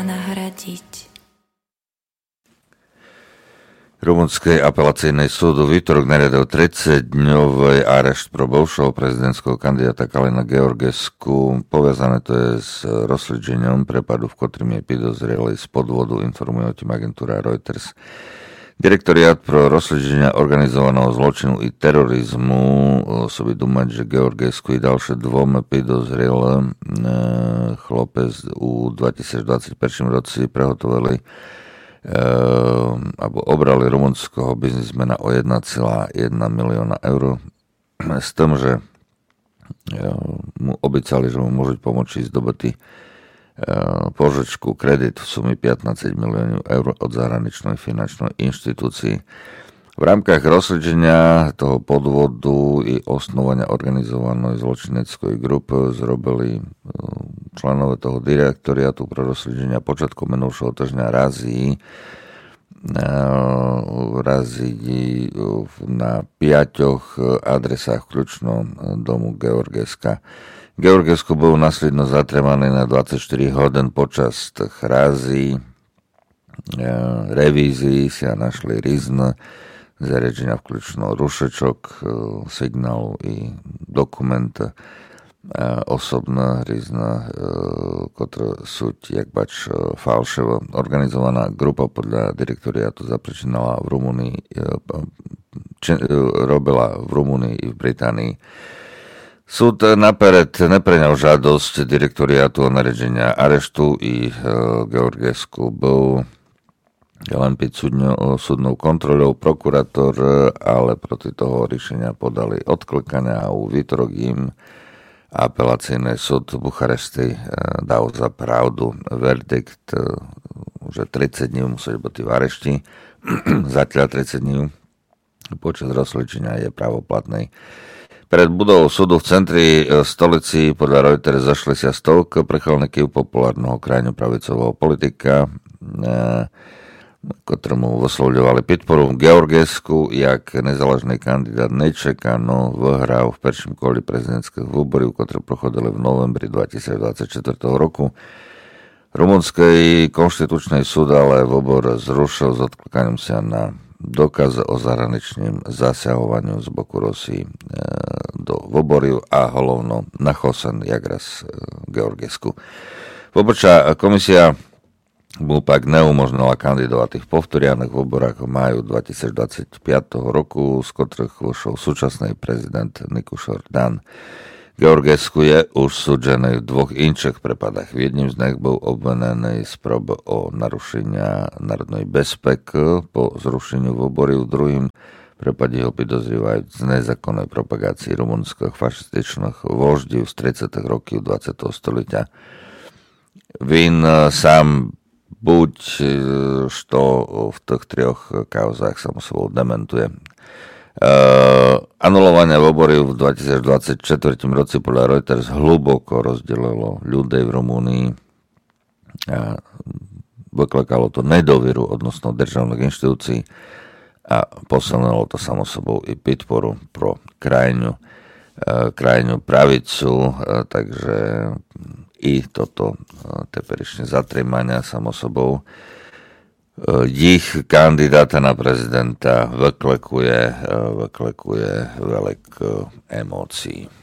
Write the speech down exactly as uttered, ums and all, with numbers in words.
nahradiť. Rumunskej apelacijnej súdu výtorok nariadil tridsaťdňový areszt pro bivšieho prezidentského kandidáta Kalina Georgescu. Poviazané to je s rozsúdením prepadu, v ktorým je podozrelý z podvodu, informuje o tým agentúra Reuters. Direktoriát pro rozsúdenia organizovaného zločinu i terorizmu sobie думать, že Georgescu i ďalšie dvome podozrelé chlopec u dvetisícdvadsaťjeden roci prehotovili alebo obrali rumunského biznismena o jeden celá jeden milióna eur s tým, že mu obycali, že mu môžu pomôcť zdobytý požičku, kredit v sumy pätnásť miliónov eur od zahraničnej finančnej inštitúcii. V rámkach rozsúdenia toho podvodu i osnovania organizovanej zločineckej grupy zrobili členové toho direktoriátu pro rozsúdenia počiatkom minulšieho týždňa razí razí na piaťoch adresách kľúčno domu Georgesca. Georgescu bol následno zatremaný na dvadsaťštyri hodín počas tých razí revízií sa našli rôzne zariadenia vključno rušečok, signál i dokument osobné rôzne, ktoré sú jak bač falševo. Organizovaná grupa podľa direktoriátu zapričinala v Rumunii, či, robila v Rumunii i v Británii. Súd napered nepreňal žiadosť direktoriátu o naredenia areštu i Georgescu bol len byť súdnou kontrolou. Prokurátor ale proti toho riešenia podali odklikania a u výtorok im apelacijný súd v Bucharesti dal za pravdu verdikt, že tridsať dní musí byť v arešti, zatiaľ tridsať dní počas rozsúdenia je pravoplatný. Pred budovou súdu v centri stolici podľa Reuters zašli sa stovky prichelníkov populárneho krajňu pravicového politika, ktorému vyslovľovali podporu Georgescu, jak nezaležný kandidát nečekano vyhral v prvšom koli prezidentských výborov, ktoré prochodili v novembri dvetisícdvadsaťštyri roku. Rumunský konštitučný súd ale výbor zrušil s odklikaním sa na dokaz o zahraničným zasahovaniu z boku Rusii do výborov a hlavno na chosen jak raz Georgescu. Pobočná komisia mu pak neumožnila kandidovať v povtorianych výborách v máju dvetisícdvadsaťpäť roku, z ktorých vošiel súčasný prezident Nikošor Dan. Georgescu je už súdžený v dvoch inších prípadách. V jedním z nich bol obvinený z prób o narušenia národnej bezpeky po zrušeniu výboru, v druhým prípade ho podozrievajú z nezákonnej propagácii rumunských fašističných voždí z tridsiatych rokov dvadsiateho storočia. Vin sám buď što v tých troch kauzách samo sebou dementuje. Uh, anulovanie výborov v dvetisícdvadsaťštyri roci podľa Reuters hluboko rozdelilo ľudí v Rumúnii a vyklakalo to nedôveru odnosno državných inštitúcií a posilnilo to samo sebou i podporu pro krajňu, uh, krajňu pravicu, uh, takže i toto uh, teperične zatrímania samo sebou ich kandidáta na prezidenta vyklekuje, vyklekuje veľk emócií.